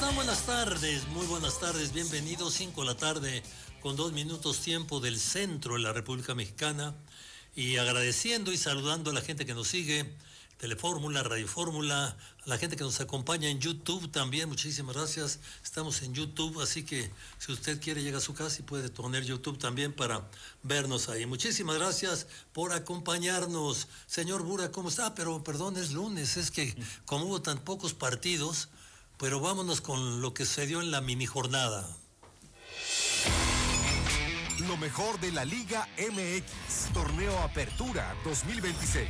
Muy buenas tardes, bienvenidos, 5 de la tarde con 2 minutos tiempo del centro de la República Mexicana, y agradeciendo y saludando a la gente que nos sigue, Telefórmula, Radio Fórmula, a la gente que nos acompaña en YouTube también, muchísimas gracias. Estamos en YouTube, así que si usted quiere llega a su casa y puede poner YouTube también para vernos ahí. Muchísimas gracias por acompañarnos. Señor Bura, ¿cómo está? Pero perdón, es lunes, es que como hubo tan pocos partidos, pero vámonos con lo que sucedió en la mini jornada. Lo mejor de la Liga MX, Torneo Apertura 2026.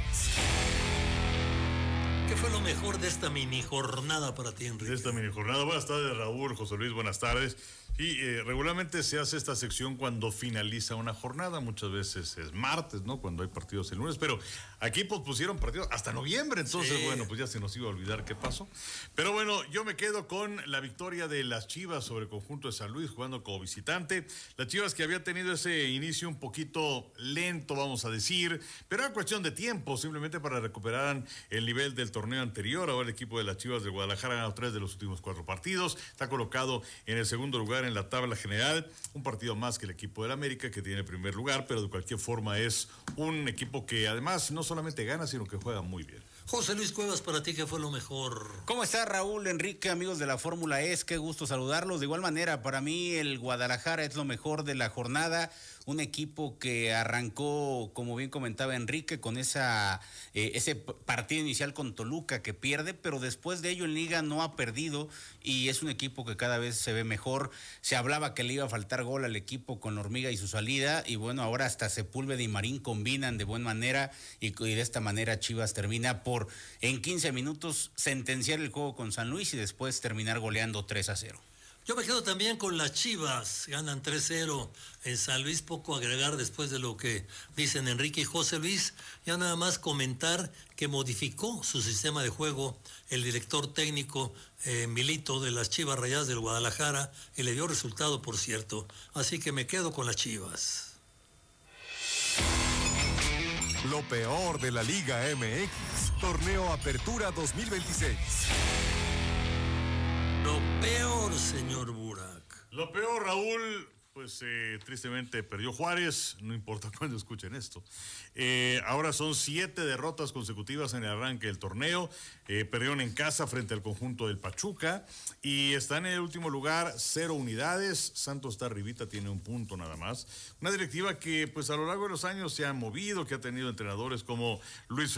¿Qué fue lo mejor de esta mini jornada para ti, Enrique? De esta mini jornada. Buenas tardes, Raúl, José Luis, buenas tardes. Y regularmente se hace esta sección cuando finaliza una jornada, muchas veces es martes, ¿no? Cuando hay partidos el lunes, pero aquí pospusieron partidos hasta noviembre, entonces sí. Bueno, pues ya se nos iba a olvidar qué pasó. Pero bueno, yo me quedo con la victoria de las Chivas sobre el conjunto de San Luis jugando como visitante. Las Chivas que había tenido ese inicio un poquito lento, vamos a decir, pero era cuestión de tiempo, simplemente para recuperar el nivel del torneo anterior. Ahora el equipo de las Chivas de Guadalajara ha ganado 3 de los últimos 4 partidos, está colocado en el segundo lugar en la tabla general, un partido más que el equipo del América, que tiene el primer lugar, pero de cualquier forma es un equipo que además no solamente gana, sino que juega muy bien. José Luis Cuevas, para ti, ¿qué fue lo mejor? ¿Cómo está, Raúl, Enrique, amigos de la Fórmula E? Qué gusto saludarlos. De igual manera, para mí el Guadalajara es lo mejor de la jornada, un equipo que arrancó, como bien comentaba Enrique, con ese partido inicial con Toluca que pierde, pero después de ello en Liga no ha perdido y es un equipo que cada vez se ve mejor. Se hablaba que le iba a faltar gol al equipo con la Hormiga y su salida, y bueno, ahora hasta Sepúlveda y Marín combinan de buena manera y de esta manera Chivas termina por en 15 minutos sentenciar el juego con San Luis y después terminar goleando 3-0. Yo me quedo también con las Chivas, ganan 3-0 en San Luis, poco agregar después de lo que dicen Enrique y José Luis. Ya nada más comentar que modificó su sistema de juego el director técnico Milito de las Chivas Rayadas del Guadalajara, y le dio resultado, por cierto. Así que me quedo con las Chivas. Lo peor de la Liga MX, Torneo Apertura 2026. Lo peor, señor Burak. Lo peor, Raúl, pues tristemente perdió Juárez, no importa cuándo escuchen esto. Ahora son 7 derrotas consecutivas en el arranque del torneo. Perdieron en casa frente al conjunto del Pachuca y están en el último lugar, 0 unidades. Santos está arribita, tiene 1 punto nada más. Una directiva que pues a lo largo de los años se ha movido, que ha tenido entrenadores como Luis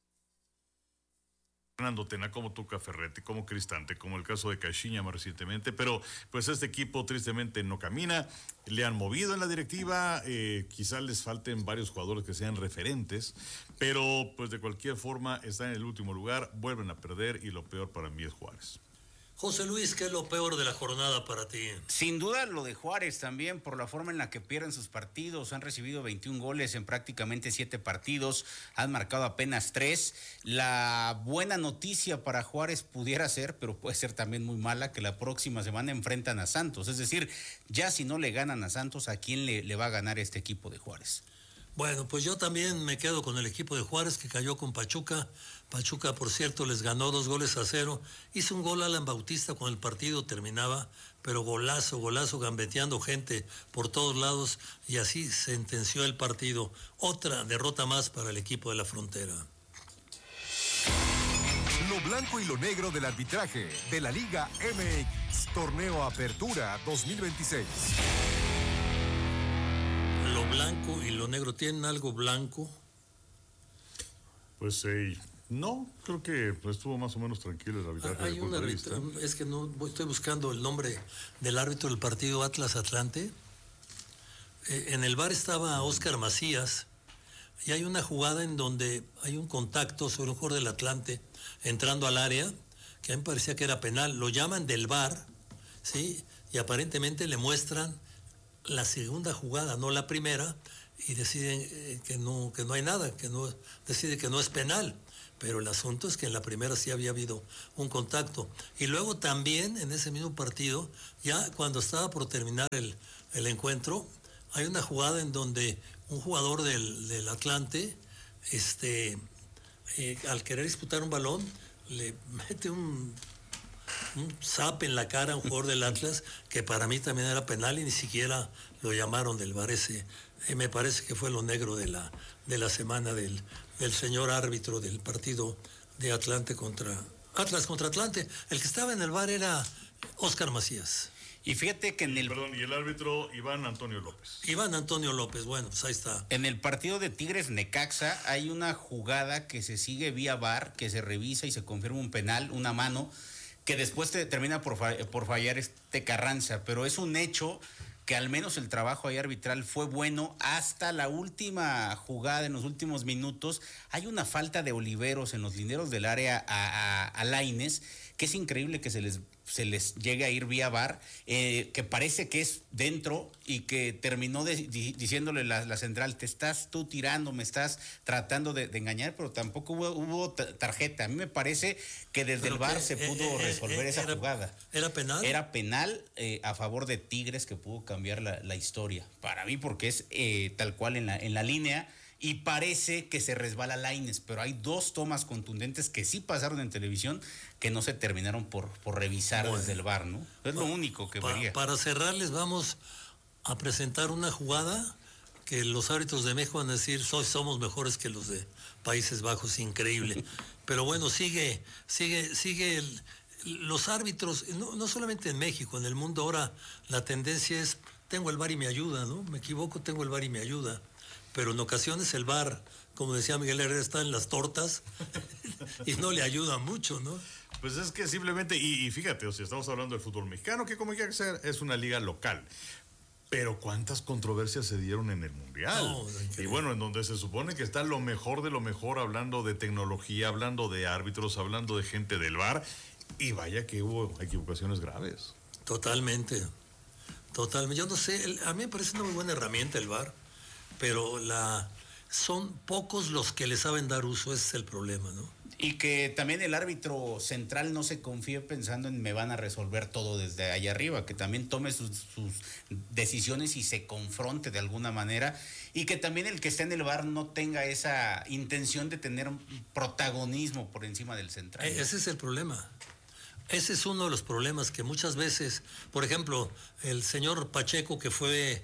Fernando Tena, como Tuca Ferretti, como Cristante, como el caso de Caixinha más recientemente, pero pues este equipo tristemente no camina. Le han movido en la directiva, quizás les falten varios jugadores que sean referentes, pero pues de cualquier forma están en el último lugar, vuelven a perder y lo peor para mí es Juárez. José Luis, ¿qué es lo peor de la jornada para ti? Sin duda lo de Juárez también, por la forma en la que pierden sus partidos. Han recibido 21 goles en prácticamente 7 partidos, han marcado apenas 3. La buena noticia para Juárez pudiera ser, pero puede ser también muy mala, que la próxima semana enfrentan a Santos. Es decir, ya si no le ganan a Santos, ¿a quién le va a ganar este equipo de Juárez? Bueno, pues yo también me quedo con el equipo de Juárez, que cayó con Pachuca. Pachuca, por cierto, les ganó 2-0. Hizo un gol Alan Bautista cuando el partido terminaba, pero golazo, gambeteando gente por todos lados, y así sentenció el partido. Otra derrota más para el equipo de la Frontera. Lo blanco y lo negro del arbitraje de la Liga MX, Torneo Apertura 2026. Lo blanco y lo negro, ¿tienen algo blanco? Pues no, creo que estuvo más o menos tranquilo el arbitraje. Hay un árbitro, es que no estoy buscando el nombre del árbitro del partido Atlas Atlante. En el VAR estaba Óscar Macías, y hay una jugada en donde hay un contacto sobre un jugador del Atlante entrando al área, que a mí me parecía que era penal. Lo llaman del VAR, ¿sí? Y aparentemente le muestran la segunda jugada, no la primera, y deciden que no hay nada, decide que no es penal. Pero el asunto es que en la primera sí había habido un contacto. Y luego también en ese mismo partido, ya cuando estaba por terminar el encuentro, hay una jugada en donde un jugador del Atlante, al querer disputar un balón, le mete un zap en la cara a un jugador del Atlas, que para mí también era penal y ni siquiera lo llamaron del VAR ese. Me parece que fue lo negro de la semana del señor árbitro del partido de Atlas contra Atlante. El que estaba en el VAR era Óscar Macías. Y fíjate que y el árbitro Iván Antonio López. Bueno, pues ahí está. En el partido de Tigres Necaxa hay una jugada que se sigue vía VAR, que se revisa y se confirma un penal, una mano, que después termina por fallar Carranza, pero es un hecho que al menos el trabajo ahí arbitral fue bueno hasta la última jugada, en los últimos minutos. Hay una falta de Oliveros en los linderos del área a Lainez, que es increíble que se les llegue a ir vía VAR, que parece que es dentro y que terminó diciéndole la central, te estás tú tirando, me estás tratando de engañar, pero tampoco hubo tarjeta. A mí me parece que desde el VAR se pudo resolver esa jugada. ¿Era penal? Era penal a favor de Tigres, que pudo cambiar la historia. Para mí, porque es tal cual en la línea. Y parece que se resbala Lainez, pero hay dos tomas contundentes que sí pasaron en televisión que no se terminaron por revisar desde el VAR, ¿no? Es lo único que vería. Para cerrarles vamos a presentar una jugada que los árbitros de México van a decir, somos mejores que los de Países Bajos, increíble. Pero bueno, sigue los árbitros, no solamente en México, en el mundo ahora la tendencia es, tengo el VAR y me ayuda, ¿no? Me equivoco, tengo el VAR y me ayuda. Pero en ocasiones el VAR, como decía Miguel Herrera, está en las tortas y no le ayuda mucho, ¿no? Pues es que simplemente, y fíjate, o sea, estamos hablando del fútbol mexicano, que como quiera que sea, es una liga local. Pero cuántas controversias se dieron en el Mundial. Y bueno, en donde se supone que está lo mejor de lo mejor, hablando de tecnología, hablando de árbitros, hablando de gente del VAR, y vaya que hubo equivocaciones graves. Totalmente. Yo no sé, a mí me parece una muy buena herramienta el VAR. Pero son pocos los que le saben dar uso, ese es el problema, ¿no? Y que también el árbitro central no se confíe pensando en me van a resolver todo desde allá arriba, que también tome sus decisiones y se confronte de alguna manera, y que también el que esté en el VAR no tenga esa intención de tener un protagonismo por encima del central. Ese es el problema. Ese es uno de los problemas que muchas veces, por ejemplo, el señor Pacheco, que fue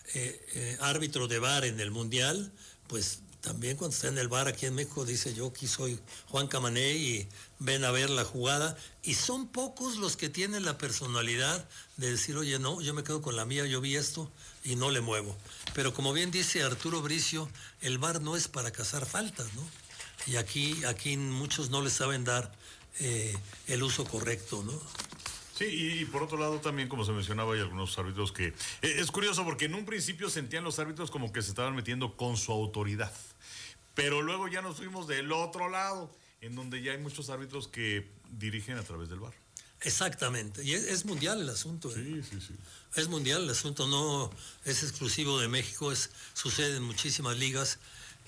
árbitro de VAR en el Mundial, pues también cuando está en el VAR aquí en México dice, yo aquí soy Juan Camané y ven a ver la jugada, y son pocos los que tienen la personalidad de decir, oye, no, yo me quedo con la mía, yo vi esto y no le muevo. Pero como bien dice Arturo Bricio, el VAR no es para cazar faltas, ¿no? Y aquí muchos no les saben dar el uso correcto, ¿no? Sí, y por otro lado también, como se mencionaba, hay algunos árbitros que... es curioso porque en un principio sentían los árbitros como que se estaban metiendo con su autoridad, pero luego ya nos fuimos del otro lado, en donde ya hay muchos árbitros que dirigen a través del VAR. Exactamente, y es mundial el asunto. Sí. Es mundial el asunto, no es exclusivo de México, sucede en muchísimas ligas,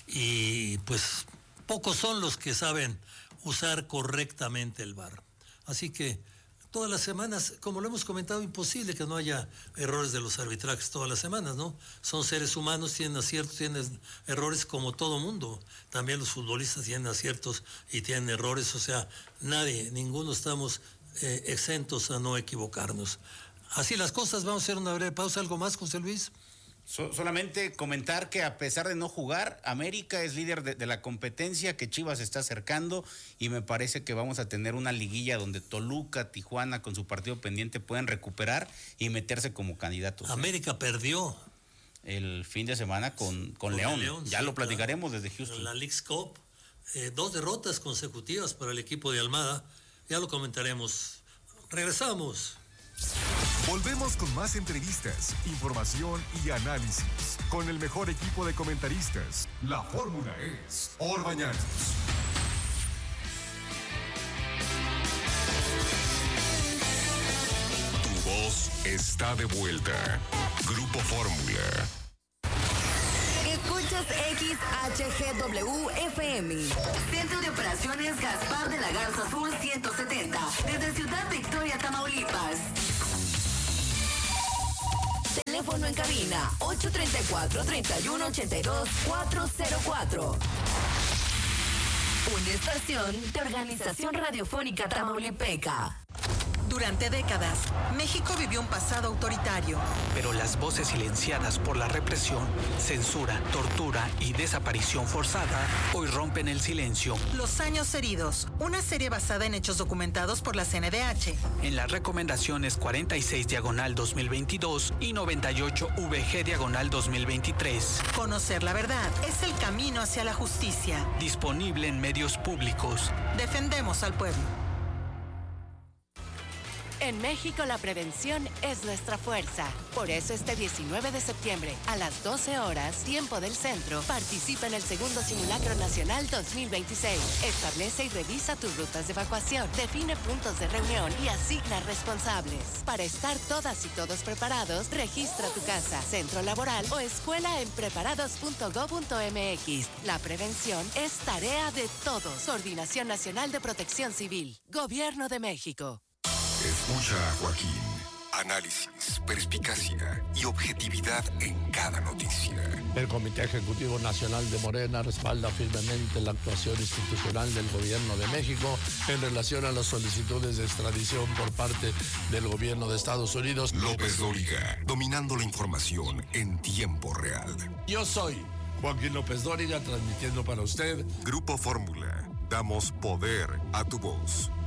y pues pocos son los que saben usar correctamente el VAR. Así que todas las semanas, como lo hemos comentado, imposible que no haya errores de los arbitrajes todas las semanas, ¿no? Son seres humanos, tienen aciertos, tienen errores como todo mundo. También los futbolistas tienen aciertos y tienen errores, o sea, ninguno estamos exentos a no equivocarnos. Así las cosas, vamos a hacer una breve pausa. ¿Algo más, José Luis? Solamente comentar que a pesar de no jugar, América es líder de la competencia, que Chivas se está acercando, y me parece que vamos a tener una liguilla donde Toluca, Tijuana con su partido pendiente pueden recuperar y meterse como candidatos. América perdió el fin de semana con León. Ya sí, lo platicaremos desde Houston. La Leagues Cup, 2 derrotas consecutivas para el equipo de Almada, ya lo comentaremos. Regresamos. Volvemos con más entrevistas, información y análisis con el mejor equipo de comentaristas. La fórmula es Orbañanos. Tu voz está de vuelta. Grupo Fórmula. Escuchas XHGW FM. Centro de Operaciones Gaspar de la Garza Sur 170. Desde Ciudad Victoria, Tamaulipas. Teléfono en cabina 834-3182-404. Una estación de Organización Radiofónica Tamaulipeca. Durante décadas, México vivió un pasado autoritario. Pero las voces silenciadas por la represión, censura, tortura y desaparición forzada hoy rompen el silencio. Los años heridos, una serie basada en hechos documentados por la CNDH. En las recomendaciones 46/2022 y 98/VG/2023. Conocer la verdad es el camino hacia la justicia. Disponible en medios públicos. Defendemos al pueblo. En México la prevención es nuestra fuerza. Por eso este 19 de septiembre, a las 12 horas, tiempo del centro, participa en el segundo Simulacro Nacional 2026. Establece y revisa tus rutas de evacuación, define puntos de reunión y asigna responsables. Para estar todas y todos preparados, registra tu casa, centro laboral o escuela en preparados.gov.mx. La prevención es tarea de todos. Coordinación Nacional de Protección Civil. Gobierno de México. Escucha a Joaquín. Análisis, perspicacia y objetividad en cada noticia. El Comité Ejecutivo Nacional de Morena respalda firmemente la actuación institucional del Gobierno de México en relación a las solicitudes de extradición por parte del Gobierno de Estados Unidos. López Dóriga, dominando la información en tiempo real. Yo soy Joaquín López Dóriga, transmitiendo para usted Grupo Fórmula. Damos poder a tu voz.